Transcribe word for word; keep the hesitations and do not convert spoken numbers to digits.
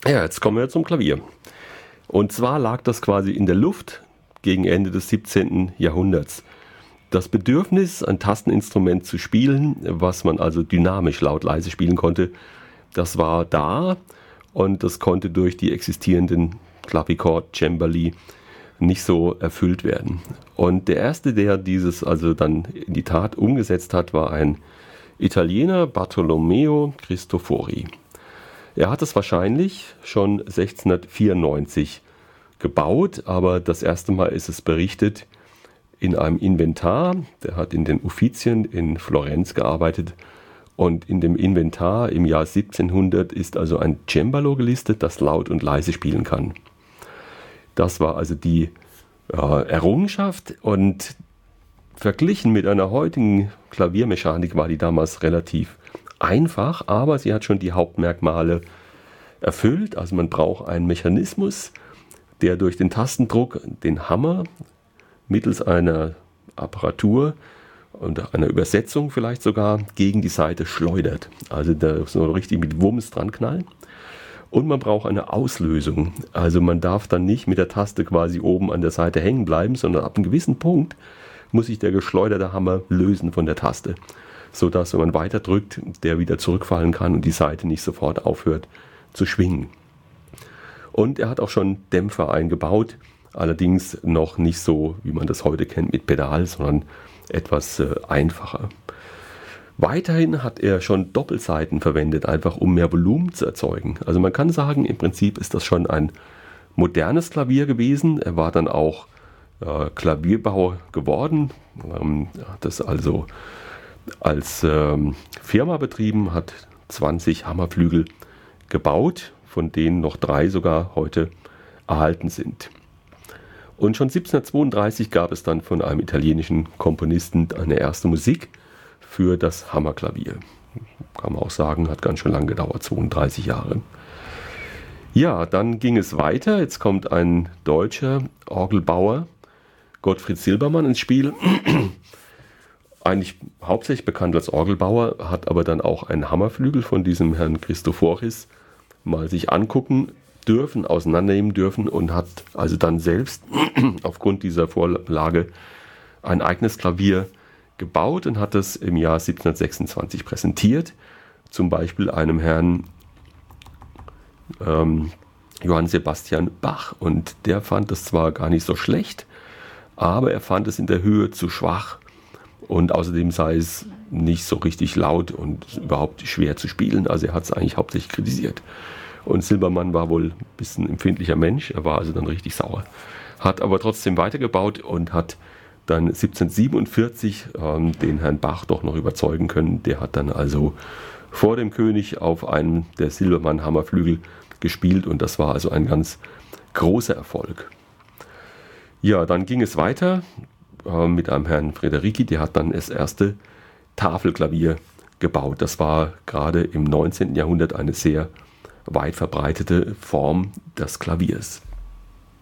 Ja, jetzt kommen wir zum Klavier. Und zwar lag das quasi in der Luft gegen Ende des siebzehnten. Jahrhunderts. Das Bedürfnis, ein Tasteninstrument zu spielen, was man also dynamisch laut leise spielen konnte, das war da und das konnte durch die existierenden Clavichord, Cembali nicht so erfüllt werden. Und der erste, der dieses also dann in die Tat umgesetzt hat, war ein Italiener, Bartolomeo Cristofori. Er hat es wahrscheinlich schon sechzehnhundertvierundneunzig gebaut, aber das erste Mal ist es berichtet in einem Inventar. Der hat in den Uffizien in Florenz gearbeitet und in dem Inventar im Jahr siebzehnhundert ist also ein Cembalo gelistet, das laut und leise spielen kann. Das war also die äh, Errungenschaft und verglichen mit einer heutigen Klaviermechanik war die damals relativ einfach, aber sie hat schon die Hauptmerkmale erfüllt. Also man braucht einen Mechanismus, der durch den Tastendruck den Hammer mittels einer Apparatur und einer Übersetzung vielleicht sogar gegen die Saite schleudert. Also da so richtig mit Wumms dran knallen. Und man braucht eine Auslösung. Also man darf dann nicht mit der Taste quasi oben an der Saite hängen bleiben, sondern ab einem gewissen Punkt muss sich der geschleuderte Hammer lösen von der Taste, sodass, wenn man weiter drückt, der wieder zurückfallen kann und die Saite nicht sofort aufhört zu schwingen. Und er hat auch schon Dämpfer eingebaut, allerdings noch nicht so, wie man das heute kennt, mit Pedal, sondern etwas äh, einfacher. Weiterhin hat er schon Doppelsaiten verwendet, einfach um mehr Volumen zu erzeugen. Also man kann sagen, im Prinzip ist das schon ein modernes Klavier gewesen. Er war dann auch äh, Klavierbauer geworden, ähm, hat das also als ähm, Firma betrieben, hat zwanzig Hammerflügel gebaut, von denen noch drei sogar heute erhalten sind. Und schon siebzehnhundertzweiunddreißig gab es dann von einem italienischen Komponisten eine erste Musik für das Hammerklavier. Kann man auch sagen, hat ganz schön lang gedauert, zweiunddreißig Jahre. Ja, dann ging es weiter. Jetzt kommt ein deutscher Orgelbauer, Gottfried Silbermann, ins Spiel. Eigentlich hauptsächlich bekannt als Orgelbauer, hat aber dann auch einen Hammerflügel von diesem Herrn Christoforis mal sich angucken dürfen, auseinandernehmen dürfen und hat also dann selbst aufgrund dieser Vorlage ein eigenes Klavier gebaut und hat es im Jahr siebzehnhundertsechsundzwanzig präsentiert, zum Beispiel einem Herrn ähm, Johann Sebastian Bach, und der fand es zwar gar nicht so schlecht, aber er fand es in der Höhe zu schwach und außerdem sei es nicht so richtig laut und überhaupt schwer zu spielen, also er hat es eigentlich hauptsächlich kritisiert. Und Silbermann war wohl ein bisschen ein empfindlicher Mensch, er war also dann richtig sauer, hat aber trotzdem weitergebaut und hat dann siebzehnhundertsiebenundvierzig ähm, den Herrn Bach doch noch überzeugen können. Der hat dann also vor dem König auf einem der Silbermann-Hammerflügel gespielt und das war also ein ganz großer Erfolg. Ja, dann ging es weiter äh, mit einem Herrn Frederici, der hat dann das erste Tafelklavier gebaut. Das war gerade im neunzehnten. Jahrhundert eine sehr weit verbreitete Form des Klaviers.